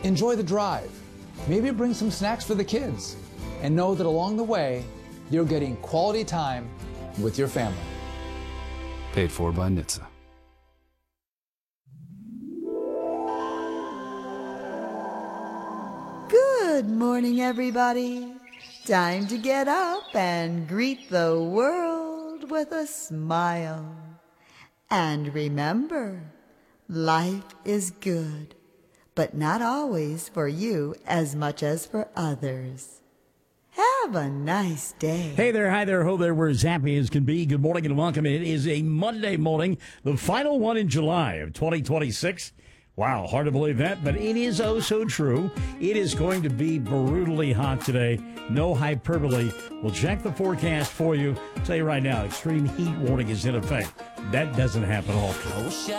Enjoy the drive. Maybe bring some snacks for the kids. And know that along the way, you're getting quality time with your family. Paid for by NHTSA. Good morning, everybody. Time to get up and greet the world with a smile. And remember, life is good, but not always for you as much as for others. Have a nice day. Hey there, hi there, ho there, we're as happy as can be. Good morning and welcome. It is a Monday morning, the final one in July of 2026. Wow, hard to believe that, but it is oh so true. It is going to be brutally hot today. No hyperbole. We'll check the forecast for you. I'll tell you right now, extreme heat warning is in effect. That doesn't happen often.